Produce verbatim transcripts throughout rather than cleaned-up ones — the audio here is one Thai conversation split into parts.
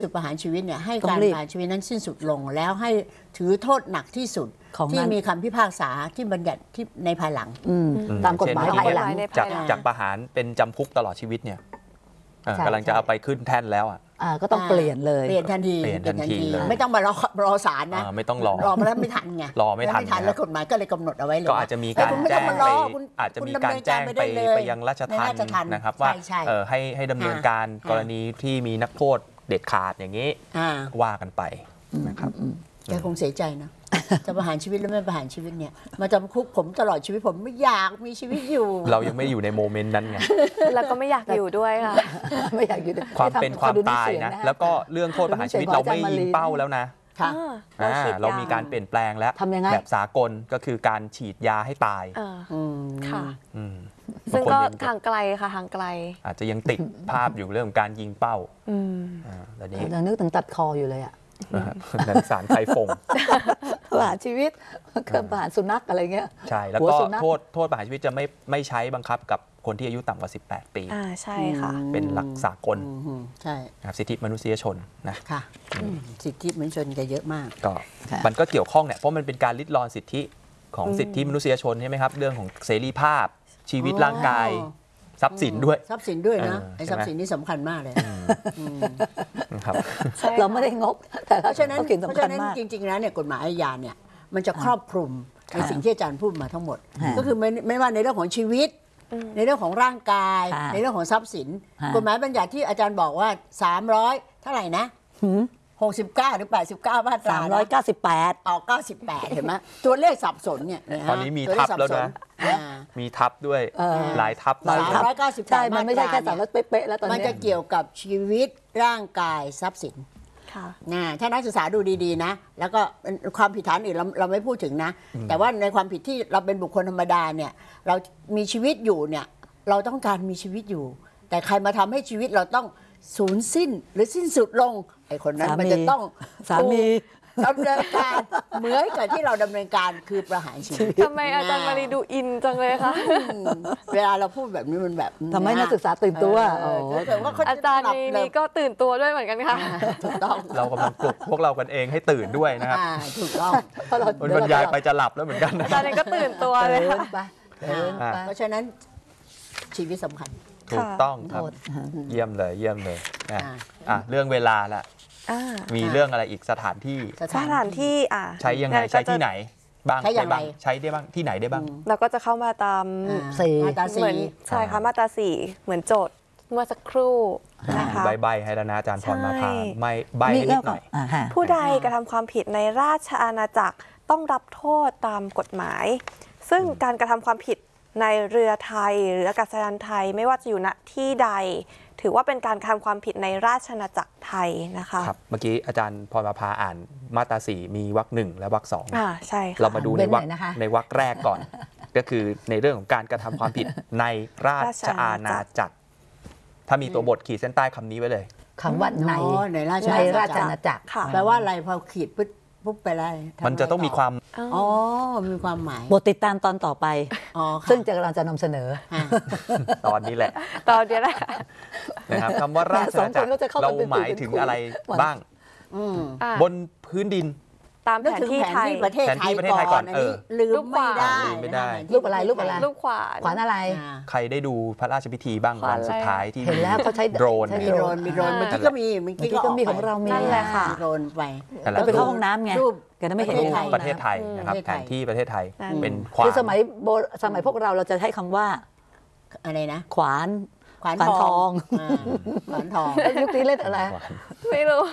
ประหารชีวิตเนี่ยให้การประหารชีวิตนั้นสิ้นสุดลงแล้วให้ถือโทษหนักที่สุดที่มีคำพิพากษาที่บัญญัติที่ในภายหลังตามกฎหมายภายหลังจากจากประหารเป็นจำคุกตลอดชีวิตเนี่ยกำลังจะเอาไปขึ้นแท่นแล้วอ่ะก็ต้องเปลี่ยนเลยเปลี่ยนทันทีเปลี่ยนทันทีไม่ต้องมารอรอศาลนะไม่ต้องรอรอมาแล้วไม่ทันไงรอไม่ทันแล้วกฎหมายก็เลยกำหนดเอาไว้เลยก็อาจจะมีการแจ้งไปอาจจะมีการแจ้งไปไปยังราชทัณฑ์นะครับว่าให้ให้ดำเนินการกรณีที่มีนักโทษเด็ดขาดอย่างนี้ว่ากันไปนะครับแกคงเสียใจนะจะประหารชีวิตแล้วไม่ประหารชีวิตเนี่ยมาจำคุกผมตลอดชีวิตผมไม่อยากมีชีวิตอยู่เรายังไม่อยู่ในโมเมนต์นั้นไงแล้วก็ไม่อยากอยู่ด้วยค่ะไม่อยากอยู่ความเป็นความตายนะแล้วก็เรื่องโทษประหารชีวิตเราไม่ยิงเป้าแล้วนะเรามีการเปลี่ยนแปลงแล้วแบบสากลก็คือการฉีดยาให้ตายค่ะซึ่งก็ห่างไกลค่ะห่างไกลอาจจะยังติดภาพอยู่เรื่องการยิงเป้าตอนนี้ยังนึกถึงตัดคออยู่เลยอ่ะนันสารไทยฟงประหารชีวิตเครื่องประหารสุนัขอะไรเงี้ยใช่แล้วก็โทษโทษประหารชีวิตจะไม่ไม่ใช้บังคับกับคนที่อายุต่ำกว่าสิบแปดปีอ่าใช่ค่ะเป็นหลักสากลใช่ครับสิทธิมนุษยชนนะค่ะสิทธิมนุษยชนจะเยอะมากก็มันก็เกี่ยวข้องเนี่ยเพราะมันเป็นการลิดรอนสิทธิของสิทธิมนุษยชนใช่ไหมครับเรื่องของเสรีภาพชีวิตร่างกายทรัพย์สินด้วยทรัพย์สินด้วยนะไอ้ทรัพย์สินนี่สำคัญมากเลยครับเราไม่ได้งกแต่เพราะฉะนั้นเพราะฉะนั้นจริงๆแล้วเนี่ยกฎหมายอาญาเนี่ยมันจะครอบคลุมในสิ่งที่อาจารย์พูดมาทั้งหมดก็คือไม่ไม่ว่าในเรื่องของชีวิตในเรื่องของร่างกายในเรื่องของทรัพย์สินกฎหมายบัญญัติที่อาจารย์บอกว่าสามร้อยเท่าไหร่นะหกสิบเก้าหรือแปดสิบเก้ามาตราสามร้อยเก้าสิบแปดออกเก้าสิบแปดเห็นไหมตัวเลขสับสนเนี่ยตอนนี้มีทับแล้วนะมีทับด้วยหลายทับสามร้อยเก้าสิบแปดมันไม่ใช่แค่สามร้อยเป๊ะๆแล้วตอนนี้มันจะเกี่ยวกับชีวิตร่างกายทรัพย์สินนะถ้านักศึกษาดูดีๆนะแล้วก็ความผิดฐานอื่นเราเราไม่พูดถึงนะแต่ว่าในความผิดที่เราเป็นบุคคลธรรมดาเนี่ยเรามีชีวิตอยู่เนี่ยเราต้องการมีชีวิตอยู่แต่ใครมาทำให้ชีวิตเราต้องสูญสิ้นหรือสิ้นสุดลงไอ้คนนั้นมันจะต้องสามีดำเนินการเหมือนกับที่เราดำเนินการคือประหารชีวิตทำไมอาจารย์มารีดูอินจังเลยคะเวลาเราพูดแบบนี้มันแบบทำให้นักศึกษาตื่นตัวอาจารย์นี้ก็ตื่นตัวด้วยเหมือนกันค่ะถูกต้องเรากำลังปลุกพวกเรากันเองให้ตื่นด้วยนะครับถูกต้องบรรยายไปจะหลับแล้วเหมือนกันอาจารย์ก็ตื่นตัวเลยเพราะฉะนั้นชีวิตสำคัญถูกต้องครับเยี่ยมเลยเยี่ยมเลยอ่ะเรื่องเวลาละมีเรื่องอะไรอีกสถานที่สถานที่อ่ะใช้ยังไงใช้ที่ไหนบ้างใช้ยังไงใช้ได้บ้างที่ไหนได้บ้างเราก็จะเข้ามาตามสี่มาตราสี่ใช่ค่ะมาตราสี่เหมือนโจทย์เมื่อสักครู่นะคะใบใบให้แล้วนะอาจารย์พรมาพาไม่ใบให้นิดหน่อยผู้ใดกระทำความผิดในราชอาณาจักรต้องรับโทษตามกฎหมายซึ่งการกระทำความผิดในเรือไทยหรืออากาศยานไทยไม่ว่าจะอยู่ณที่ใดถือว่าเป็นการกระทำความผิดในราชอาณาจักรไทยนะคะครับเมื่อกี้อาจารย์พรมาพาอ่านมาตราสี่มีวรรคหนึ่งและวรรคสองอ่าใช่เรามาดูในวรรคในวรรคแรกก่อนก็คือในเรื่องของการกระทำความผิดในราชอาณาจักรถ้ามีตัวบทขีดเส้นใต้คำนี้ไว้เลยคำว่าในในราชอาณาจักรแปลว่าอะไรพอขีดปุ๊บปุ๊บไปแล้วมันจะต้องมีความอ๋อมีความหมายบทติดตามตอนต่อไปซึ่งจะกำลังจะนำเสนอตอนนี้แหละตอนนี้แหละนะครับคำว่าราชอาณาจักรเราหมายถึงอะไรบ้างบนพื้นดินตามแผนที่ไทยประเทศไทยก่อนอันนี้ลืมไม่ได้ไม่ได้รูปอะไรรูปอะไรรูปขวานขวานอะไรใครได้ดูพระราชพิธีบ้างวันสุดท้ายที่เห็นแล้วเขาใช้โดรนมีโดรนมีโดรนเมื่อกี้ก็มีเมื่อกี้ก็มีของเรามีนั่นแหละค่ะโดรนไปแล้วไปเข้าห้องน้ำไงแกไม่เห็นประเทศไทยนะครับแผนที่ประเทศไทยเป็นขวานคือสมัยโบสมัยพวกเราเราจะใช้คำว่าอะไรนะขวานขวานทองขวานทองยุคนี้เล่นอะไรไม่รู้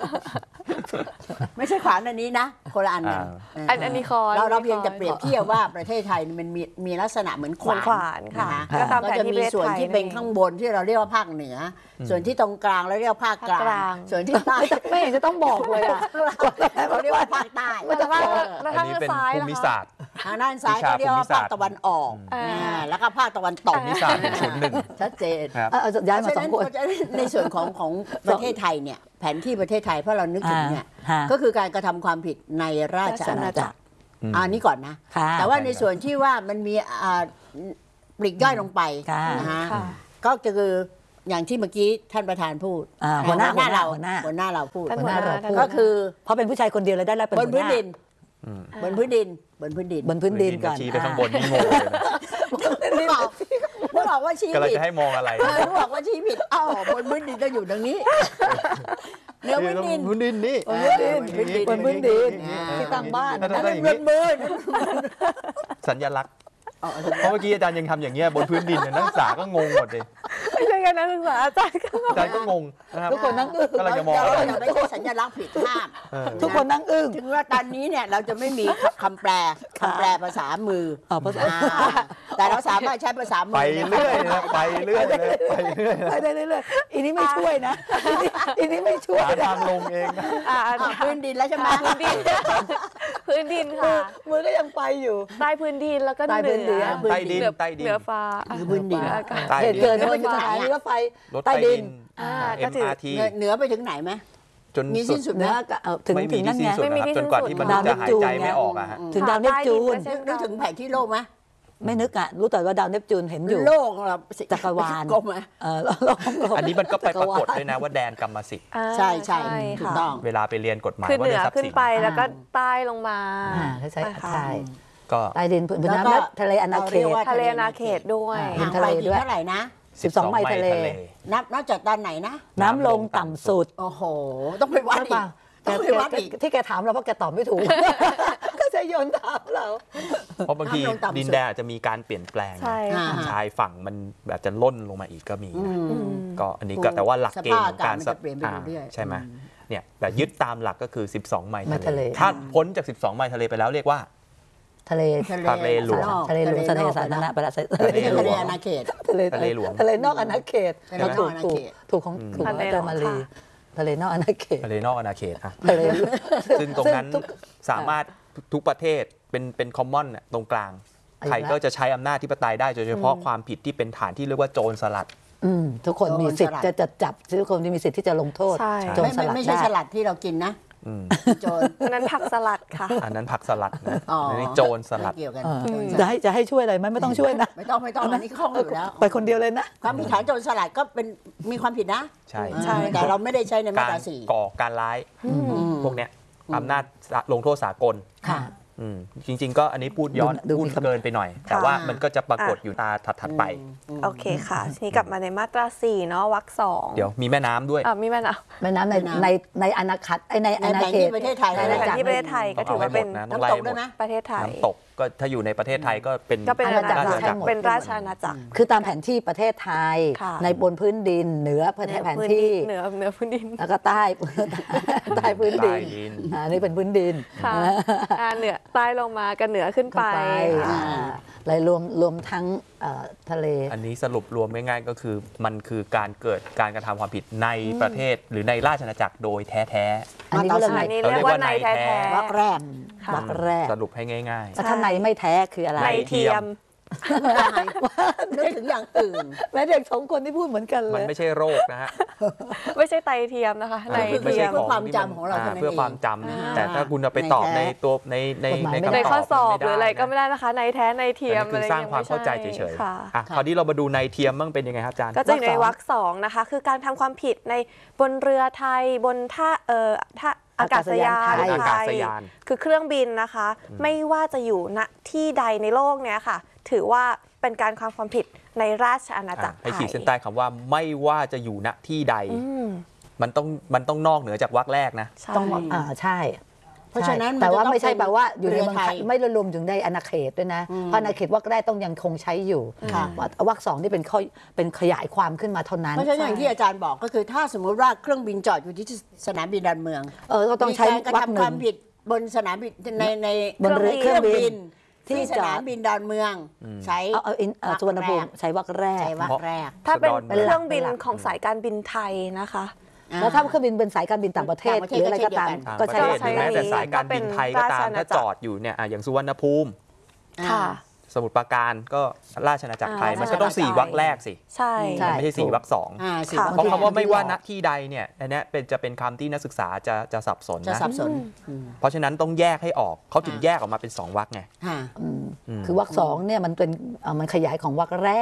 ไม่ใช่ขวานอันนี้นะคนละอันกันอันนี้คอเราเราเพียงจะเปรียบเทียบว่าประเทศไทยมันมีมีลักษณะเหมือนขวานค่ะก็จะมีส่วนที่เป็นข้างบนที่เราเรียกว่าภาคเหนือส่วนที่ตรงกลางเราเรียกว่าภาคกลางส่วนที่ใต้ไม่เห็นจะต้องบอกเลยอ่ะเราเรียกว่าภาคใต้อันนี้เป็นภูมิศาสตร์ทางด้านซ้ายเขาเรียกว่าภาคตะวันออกแล้วก็ภาคตะวันตกภูมิศาสตร์เป็นศูนย์หนึ่งชัดเจนย้ายมาสองคนในส่วนของของประเทศไทยเนี่ยแผนที่ประเทศไทยเพราะเรานึกถึงเนี่ยก็คือการกระทำความผิดในราชอาณาจักรอันนี้ก่อนนะแต่ว่าในส่วนที่ว่ามันมีปลีกย่อยลงไปนะฮะก็คืออย่างที่เมื่อกี้ท่านประธานพูดอ่าหัวหน้าเราหัวหน้าหัวหน้าเราพูดท่านหัวหน้าเราพูดก็คือเพราะเป็นผู้ชายคนเดียวเลยได้แล้วเป็นบนหัวพื้นหาดินบนพื้นดินบนพื้นดินบนพื้นดินก่อนชี้ไปข้างบนนี่งงเลยนะนึกออกนึกออกว่าชี้กำลังผิดจะให้มองอะไรเออนึกออกว่าชี้ผิดอ้าวบนพื้นดินก็อยู่ตรงนี้เหนือพื้นดินพื้นดินนี่บนพื้นดินบนพื้นดินอ่าที่ตั้งบ้านนั่นนั่นได้เป็นอย่างบนี้นมือสัญลักษณ์เพราะเมื่อกี้อาจารย์ยังทำอย่างเงี้ยบนพื้นดินเนี่ยนักศึกษาก็งงหมดเลยไม่ใช่กันนักศึกษาอาจารย์ก็อาจารย์ก็งงนะครับทุกคนนั่งอึ้งกำลังจะมองเราอะไรเราไม่ใช่สัญลักษณ์ผิดห้ามเออทุกคนนั่งอึ้งถึงว่าตอนนี้เนี่ยเราจะไม่มีคำแปลคำแปลภาษามืออ๋อภาษาอ่าแต่เราสามารถใช้ภาษามืไปในเรื่อยนะไปเรื่อยเลยไปเรื่อยไปได้เรื่อยๆอีนี้ไม่ช่วยนะอีนี้ไม่ช่วยหานะทางลงเองนะอ่าอ่าพื้นดินแล้วใช่ไหมพื้นดิน พื้นดินค่ะมือก็ยังไปอยู่ใต้พื้นดินแล้วก็ใต้เหพื้นดินืนอใต้ดินเหนือใต้ดินเหนือฟ้าคือพื้นดินเหอากาศใต้เหดิตุนเกิดบนสถานีรถไฟรถใต้ใต้ดิดินนอ่าเอ็ก็มถืออาร์ทีเหนือเหนือไปถึงไหนไหมจนมีสุสิ้ดนสุดไหมนะก็เอาถึงไม่มีถึงนั่ที่นสิ้นไงสุดนะครับไม่มีที่จนกว่าสิ้นสุดที่มนุษย์จะหายใจไม่ออกอะฮะถึงดาวเนปจูนใต้ดินก็เช่นึกถึงแผนที่โลกไหมไม่นึกอ่ะรู้แต่ว่าดาวเนปจูนเห็นอยู่โลกเราจักรวาลกลมไหมเออแล้วแล้วแล้วอันนี้มันก็ไปปรากฏด้วยนะว่าแดนกรรมสิทธิ์อ่าใช่ใช่ถูกค่ะต้องเวลาไปเรียนกฎหมายคือว่าเหนืด้วยอทรัพย์ขึ้นสินไปแล้วก็ใต้ลงมาอ่าใช่ค่ะใช่ก็ใต้ดินพื้นแล้วก็น้ำและทะเลอนาเขเราเรียตกว่าทะเลนาเขตด้วยเห็นห่างทะไปเลกี่ด้วยเท่าไหร่นะสิบสองไมล์ทะเลนับนับจากตอนไหนนะน้ำลงต่ำสุดโอ้โห ต้องไปวัดใช่อีกป่ะต้องไปแกวัดอีกที่แกถามเราเพราะแกตอบไม่ถูก ก็จะโยนถามเราเพราะบางทีน้ำลงต่ำสุดดินแดนอาจจะมีการเปลี่ยนแปลงใช่อ่าค่ะชายฝั่งมันแบบจะล่นลงมาอีกก็มีอืนะมก็อันนี้ก็แต่ว่าหลักเกณฑ์ของการสภาพอากาศมันจะเปลี่ยนไปเรื่อยๆาใช่ไหมเนี่ยแต่ยึดตามหลักก็คือ สิบสอง ไมล์ไมล์ทะทะเลเลถ้าพ้นจาก สิบสอง ไมล์ทะเลไปแล้วเรียกว่าทะเลทะเลหลวงทะเลหลวงทะเลสาธารณะไปละทะเลทะเลอาณาเขตทะเลทะเลหลวงทะเลนอกอาณาเขตทะเลนอกอาณาถูกเขตถูกของถูกของทะเลอาจารย์มาหลลีวงทะเลนอกอาณาเขตทะเลนอกอาณาเขตอะทะเลซึ่งตรงนั้นทุกสามารถทุกประเทศเป็นเป็นคอมมอนตรงกลางอะไรนะใครก็จะใช้อำนาจที่ปไตยได้โดยเฉพาะความผิดที่เป็นฐานที่เรียกว่าโจรสลัดอืมทุกคนมีสิทธิ์โจรสลัจะดจะจับทุกคนมีสิทธิ์ที่จะลงโทษใช่โจรไม่สไม่ลัดไม่ใช่ได้สลัดที่เรากินนะอืมโจรอันนั้นผักสลัดค่ะอันนั้นผักสลัดนะอ๋ออันนี้โจรสลัดไม่เกี่ยวกันเออโจรสจะลัดให้จะให้ช่วยอะไรไหมไม่ต้องช่วยนะไม่ต้องไม่ต้องอันนี้คล่องอยู่แล้วไปคนเดียวเลยนะความผิดฐานโจรสลัดก็เป็นมีความผิดนะใช่ใช่แต่เราไม่ได้ใช้ในมาการตราสี่ก่อการร้ายพวกเนี้ยอำนาจลงโทษสากลค่ะอืมจริง ๆ ก็อันนี้พูดย้อนดูพูดมีคำเกินไปหน่อย แต่ว่ามันก็จะปรากฏอยู่ตาถัดๆไปโอเคค่ะทีนี้กลับมาในมาตราสี่เนาะวรรคสองเดี๋ยวมีแม่น้ำด้วยอ่ะมีแม่นะแม่น้ำในแม่น้ำในในอาณาคัตไอในอาณาในแผนเขที่ตประเทศไทยในในอาณาแผนจักรที่ประเทศไทยก็ถือว่าเป็นต้องไล่หมดนะน้ำตกด้วยไหมประเทศไทยน้ำตกก็ถ้าอยู่ในประเทศไทยก็เป็นก็เป็นอาณาจักรอาณาใช่จักรหมดเป็นราชอาณาจักรคือตามแผนที่ประเทศไทยค่ะในบนพื้นดินเหนือแผนแผนที่เหนือเหนือพื้นดินแล้วก็ใต้ ใต้พื้นดินใต้ดินอ่านี่เป็นพื้นดินค่ะอ่าเหนือใต้ลงมากับเหนือขึ้นไปเข้าไปค่ะอ่าเลยรวมรวมทั้งเอ่อทะเลอันนี้สรุปรวมง่ายๆก็คือมันคือการเกิดการกระทำความผิดในประเทศหรือในราชอาณาจักรโดยแท้อันนี้ก็เรื่องอันในนี้เรียกว่าในแท้วรรคแรกค่ะวรรคแรกๆ สรุปให้ง่ายแล้วถ้าในไม่แท้คืออะไรในเทียมนึกถึงอย่างอื่นแม่เด็กสองคนที่พูดเหมือนกันๆเลมันยไม่ใช่โรคนะฮะไม่ใช่ไตเทียมนะคะ ในคือไม่เทีใช่ยมเพื่อของความที่จำของเราอ่เท่านั้นเพื่อความเองจำอ่าแต่ถ้าคุณเอาไปตอบในในแท้ตัวในในกฎหมายในไม่คำได้ในตอบข้อสอบมันหรืออะไรก็ไม่ด้ได้นะคะ ในแท้ในเทียมอันนี้คือสร้างความเข้าใจเฉยค่ะๆอ่ะคราวนี้เรามาดูในเทียมบ้างเป็นยังไงครับอาจารย์ก็จะอยู่ในวรรคสองนะคะ คือการทำความผิดในบนเรือไทยบนท่าเอ่อท่าอากาศยานบนอากาศยานคือเครื่องบินนะคะ ไม่ว่าจะอยู่ณที่ใดในโลกเนี้ยค่ะ ถือว่าเป็นการความความผิดในราชอาณาจักรให้ไทขีดยเส้นใต้คำว่าไม่ว่าจะอยู่ณที่ใดอืมมันต้องมันต้องนอกเหนือจากวรรคแรกนะใช่ต้องอ่าใช่เพราะฉะนั้นแต่ว่ามันจะต้องไม่ใช่แปลว่าอยู่ในเรือเมืองไทยไทยไม่รวมถึงในอาณาเขตด้วยนะ เพราะอาณาเขตวรรคแรกต้องยังคงใช้อยู่ค่ะวรรคสองนี่เป็นข้อเป็นขยายความขึ้นมาเท่านั้นเพราะฉะนั้นอย่างที่อาจารย์บอกก็คือถ้าสมมติว่าเครื่องบินจอดอยู่ที่สนามบินดอนเมืองเออก็ต้องใช้มีการกระวรรคทำหคนึ่วาง มผิดบนสนามบินในในบนเรือเครื่องบินที่ที่สจอดนามบินดอนเมือง ใช้เอาเอาอินเอ่อสุวรรณภูมิใช้วรรคแรกใช้วรรคแรกถ้าเป็นดอนเมืเคองรื่องบินเป็นหลักของสายการบินไทยนะคะแล้วถ้าเครื่องบินเป็นสายการบินต่างประเทศต่างประเทหศรืออะไรก็ตามต่างก็ประใช้เทวรศรคหรือแรแม้กแต่สายการบินไทยก็ตามถ้าจอดอยู่เนี่ยอ่ะอย่างสุวรรณภูมิค่ะสมุทรปราการก็ราชอาณาจักรไทยอ่ามันก็ต้องสี่วรรคแรกสิใช่ใช่ไม่ใช่สี่วรรคสองอ่าสี่ค่ะวรรคเพราะคำว่าไม่ว่าแรณกที่ใดเนี่ยอันเนี้ยเป็นจะเป็นคำที่นักศึกษาจะจะสับสนจะนะสับสนเพราะฉะนั้นต้องแยกให้ออกเขาถึงแยกออกมาเป็นสองวรรคไงค่ะคือวรรคสองเนี่ยมันเป็นเอ่อมันขยายของวรรคแรก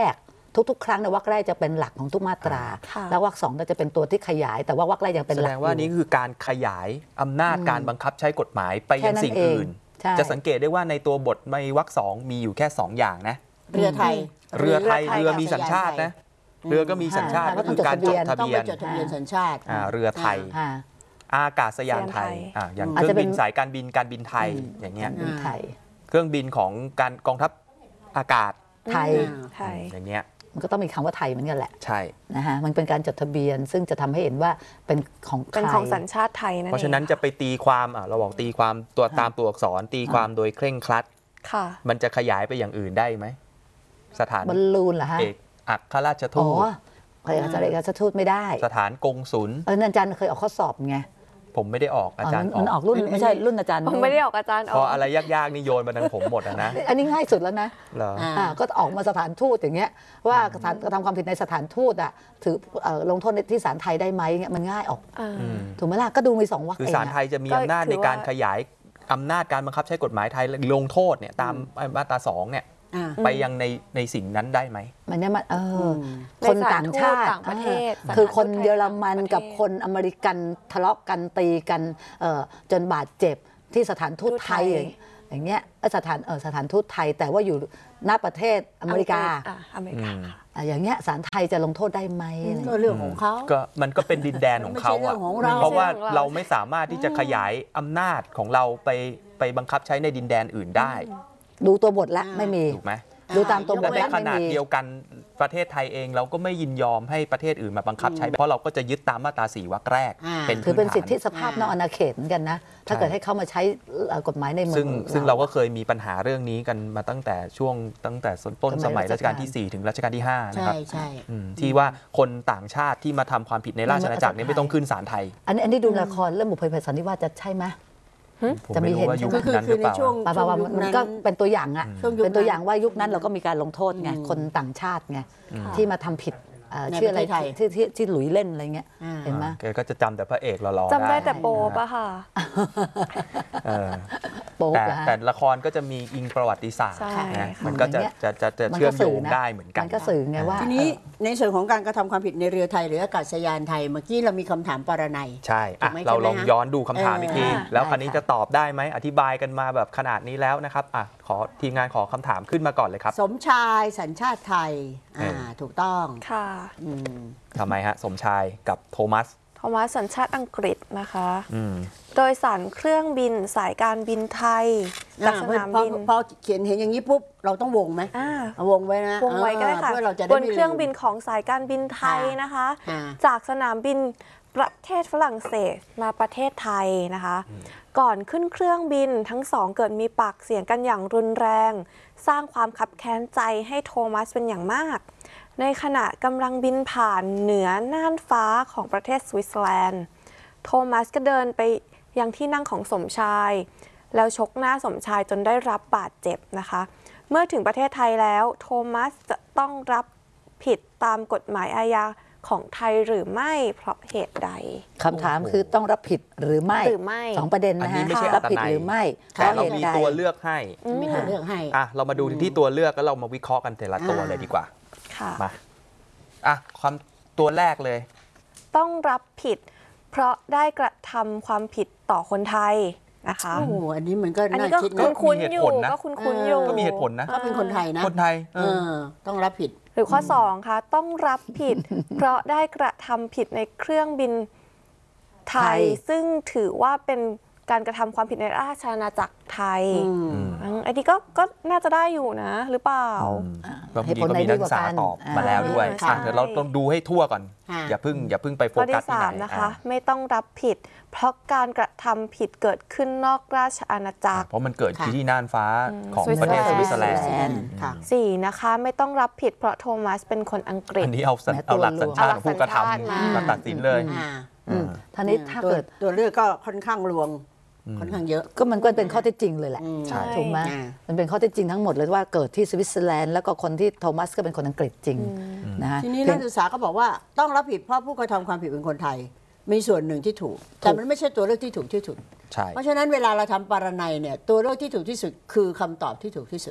ทุกๆ ครั้งในวรรคแรกจะเป็นหลักของทุกมาตราค่ะแล้ววรรคสองก็จะเป็นตัวที่ขยาย แต่ว่าวรรคแรกยังเป็นแสหดลักงว่านี่คือการขยายอำนาจการบังคับใช้กฎหมายไปยังสิ่งอื่นใช่จะสังเกตได้ว่าในตัวบทในวรรคสองมีอยู่แค่สองอย่างนะเรือไทยเรือไทยไทยเรือมีสัญชาตินะ เรือก็มีสัญชาติอ่าก็คือการจดทะต้องเบียไปนจดทะเบียนสัญชาติอ่าเรือไทยอ่าอากาศยานไทยอ่าอย่างอาเคจรื่อจะงเป็บินนสายการบินการบินไทยอย่างเงี้ยบินไทยเครื่องบินของการกองทัพอากาศไทยไทยอย่างเงี้ยมันก็ต้องมีคำว่าไทยเหมือนกันแหละใช่นะฮะมันเป็นการจดทะเบียน ซึ่งจะทำให้เห็นว่าเป็นของใครเป็นของสัญชาติไทยนั่นเพราะฉะนั้นองจะไปตีความอ่ะเราบอกตีความตัวตามตัวอักษรตีความโดยเคร่งครัดค่ะมันจะขยายไปอย่างอื่นได้ไหมสถานบอลลูนเหรอฮะเอกอัครราชอ๋ทูอตเอกอัครราชทูตไม่ได้สถานกงสุลเอออาจารย์เคยออกข้อสอบไงผมไม่ได้ออกอาจารย์อมันอออก กรุ่นไม่ใช่รุ่นอาจารย์ผมไม่ได้ออกอาจารย์อพออก อะไรยากๆนี่โยนมาทางผมหมดอะนะอันนี้ง่ายสุดแล้วนะเหรออ่าอ่าก็ออกมาสถานทูตอย่างเงี้ยว่าสถานกระทำความผิดในสถานทูตอ่ะถือเอ่อลงโทษในที่ศาลไทยได้ไหมเงี้ยมันง่ายออกอ่าอืมถูกไหมล่ะก็ดูมีสองวรรคคือเองศาลไทอะยจะมีก็อำนาจถืในอว่าการขยายอำนาจการบังคับใช้กฎหมายไทยลงโทษเนี่ยตามมาตราสองเนี่ยอ่าไปยังในในสิ่งนั้นได้ไหมมันเนี่ยมันเอออมคนต่างชาติในสถานทูตต่างประเทศออคือคนสถานทูตไทยเยอรมันต่างประเทศกับคนอเมริกันทะเลาะกันตีกันเอ่อจนบาดเจ็บที่สถานทูตไทยทูตไทยอย่างเงี้ยเออสถานเออสถานทูตไทย แต่ว่าอยู่หน้าประเทศอเมริกาอ่ะอเมริกาค่ะอ่ะอย่างเงี้ยศาลไทยจะลงโทษได้ไหมอะไรก็เรื่องของเขาก็มันก็เป็นดินแดนของเขาไม่ใช่เรื่อะองของเราเพราะว่าไม่ใช่ของเราเราไม่สามารถที่จะขยายอำนาจของเราไปไปบังคับใช้ในดินแดนอื่นได้ดูตัวบทละอ่าไม่มีถูกไหมดูตามตัวบและทในละขไม่นาดมีเดียวกันประเทศไทยเองเราก็ไม่ยินยอมให้ประเทศอื่นมาบังคับใช้ เพราะเราก็จะยึดตามมาตราสี่วรรคแรกอ่าเป็นถือเป็นพื้ฐาสิทธิสภาพนอกอาณาเขตเหมือนกันนะ ถ้าเกิดให้เข้ามาใช้เอ่อกฎหมายในเมืองซึ่งซึ่งเราก็เคยมีปัญหาเรื่องนี้กันมาตั้งแต่ช่วงตั้งแต่ต้นสมัยรัชกาลที่สี่ถึงรัชกาลที่ห้านะใช่ครับใช่อืมที่ว่าคนต่างชาติที่มาทำความผิดในราชอาณาจักรเนี่ยไม่ต้องขึ้นศาลไทยอันนี้อันนี้ดูละครเรื่องบุพเพสันนิวาสจะใช่ไหมผมจะมีไม่รู้ว่าเห็นยุคก็คือนั้นหคืรือ อในเปล่าช่วงป่าป่าช่วงมันยุคนั้นก็เป็นตัวอย่างอะช่วงยุคนั้นเป็นตัวอย่างว่ายุคนั้นเราก็มีการลงโทษไงคนต่างชาติไงที่มาทำผิดเอ่อในชื่ออะไรประเทศไทยที่ที่ที่หลุยเล่นอะไรเงี้ยอ่าเห็นไหมแกก็จะจำแต่พระเอกหล่อๆจำได้ได้แต่โปปะค่ะเออโป๊กแต่เหรอฮะแต่ละครก็จะมีอิงประวัติศาสตร์ใช่นะค่ะมันก็จะจะจะจะมันเชื่อก็มโยสื่อง นะได้เหมือนกันมันก็สื่อไงว่าทีนี้ในส่วนของการกระทำความผิดในเรือไทยหรืออากาศยานไทยเมื่อกี้เรามีคำถามปรนัยใช่ถูอ่ะกไหมเราลองใช่ไหมฮะย้อนดูคำถามอีกทีเออแล้วได้คันนี้ค่ะจะตอบได้ไหมอธิบายกันมาแบบขนาดนี้แล้วนะครับอ่ะขอทีมงานขอคำถามขึ้นมาก่อนเลยครับสมชายสัญชาติไทยอ่าเออถูกต้องค่ะอืมทำไมฮะ สมชายกับโทมัสโทมัสสัญชาติอังกฤษนะคะอืมโดยสารเครื่องบินสายการบินไทยจากสนามพอบินพอเขียนเห็นอย่างนี้ปุ๊บเราต้องวงไหมอ่าเอาวงไว้นะวงไว้ก็ได้ค่ะเพื่อเราจะได้บนไม่เครื่องลืมบินของสายการบินไทยค่ะนะคะอ่าจากสนามบินประเทศฝรั่งเศสมาประเทศไทยนะคะ ก่อนขึ้นเครื่องบินทั้งสองเกิดมีปากเสียงกันอย่างรุนแรง สร้างความคับแค้นใจให้โทมัสเป็นอย่างมาก ในขณะกำลังบินผ่านเหนือน่านฟ้าของประเทศสวิตเซอร์แลนด์โทมัสก็เดินไปยังที่นั่งของสมชาย แล้วชกหน้าสมชายจนได้รับบาดเจ็บนะคะ เมื่อถึงประเทศไทยแล้วโทมัสจะต้องรับผิดตามกฎหมายอาญาของไทยหรือไม่เพราะเหตุใดคำถามคือต้องรับผิดหรือไม่หรือไม่สองประเด็นอันนะนี้ฮะไม่ใช่รับผิดอัตนัยหรือไม่เพแต่ราะเราเหตุมีใดตัวเลือกให้มีตัวเลือกให้อ่ะเรามาดูที่ตัวเลือกแล้วเรามาวิเคราะห์กันแต่ละตัวอ่าเลยดีกว่าค่ะมาอ่ะความตัวแรกเลยต้องรับผิด เพราะได้กระทำความผิดต่อคนไทยนะคะโอ้โหอันนี้มันก็อันน่านี้ก็คิดก็นะคุ้นมีเหตุๆอยู่ผลนะก็คุ้นๆอยู่ก็มีเหตุผลนะก็เป็นคนไทยนะคนไทยเอเอออต้องรับผิดหรือข้อสองค่ะต้องรับผิด เพราะได้กระทำผิดในเครื่องบินไทไทยยซึ่งถือว่าเป็นการกระทำความผิดในราชอาณาจักรไทยอืมอืมอันนี้ก็ก็น่าจะได้อยู่นะ หรือเปล่าบางทีก็มีนักศึกษาตอบมาแล้วด้วยใช่อ่ะเดี๋ยวเราต้องดูให้ทั่วก่อนค่ะอย่าเพิ่งอย่าเพิ่งไปโฟข้อกัสที่ที่ไหสามนนะคะอ่ะไม่ต้องรับผิด เพราะการกระทำผิดเกิดขึ้นนอกราชอาณาจักรเพราะมันเกิดค่ะที่น่านฟ้าของสวิตประเทศเซสอร์แลนด์วิตเซอร์แลนด์สวิตเซอร์แลนด์ค่ะสี่นะคะไม่ต้องรับผิดเพราะโทมัสเป็นคนอังกฤษอันนี้เอาสัญแม้เอาหลักตัวสัญชาติเอาหลักของผู้กระทสัญชาติมาำมาตัดสินเลยอ่าอืมท่านี้ถ้าเกิดตัวตัวเลือกก็ค่อนข้างรวงค่อนข้างเยอะก็มันก็เป็นข้อเท็จจริงเลยแหละอืมใช่ถูกไหมอ่ามันเป็นข้อเท็จจริงทั้งหมดเลยว่าเกิดที่สวิตเซอร์แลนด์แล้วก็คนที่โทมัสก็เป็นคนอังกฤษจริงนะฮะทีนี้เพีนัยกงศึกษาก็บอกว่าต้องรับผิดเพราะผู้กระทำความผิดเป็นคนไทย มีส่วนหนึ่งที่ถูก แต่มันไม่ใช่ตัวเลือกที่ถูกที่สุดใช่เพราะฉะนั้นเวลาเราทำปารนัยเนี่ยตัวเลือกที่ถูกที่สุดคือคำตอบที่ถูกที่สุด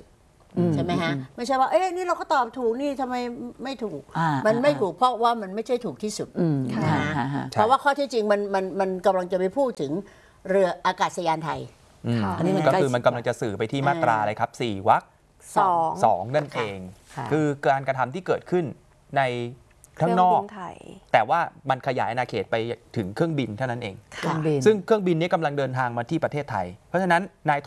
ใช่ไหมฮะไม่ใช่ว่าเอ๊ะนี่เราก็ตอบถูกนี่ทำไมไม่ถูกมันไม่ถูกเพราะว่ามันไม่ใช่ถูกที่สุดนะเพราะว่าข้อที่จริงมันมันมันกำลังจะไปพูดถึงเรืออากาศยานไทยอันนี้ก็คือมันกำลังจะสื่อไปที่มาตราอะไรครับสี่วรรคสองสองนั่นเองคือการกระทำที่เกิดขึ้นในข้างนอกแต่ว่ามันขยายอาณาเขตไปถึงเครื่องบินเท่านั้นเองซึ่งเครื่องบินนี้กำลังเดินทางมาที่ประเทศไทยเพราะฉะนั้นนาย